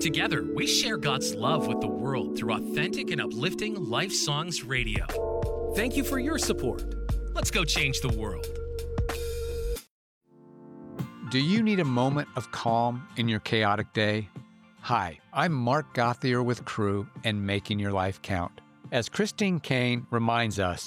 Together, we share God's love with the world through authentic and uplifting Life Songs Radio. Thank you for your support. Let's go change the world. Do you need a moment of calm in your chaotic day? Hi, I'm Mark Gothier with Crew and Making Your Life Count. As Christine Kane reminds us,